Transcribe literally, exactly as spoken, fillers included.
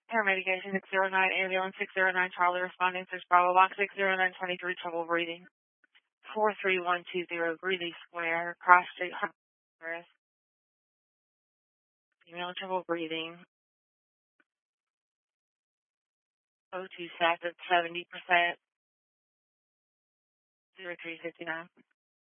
Paramedication six zero nine, ambulance six zero nine, Charlie responding, six Bravo Box six zero nine twenty-three, trouble breathing. four three one two zero, Greeley Square, Cross Street, Honduras. Female trouble breathing. O two sats at seventy percent. zero three fifty-nine.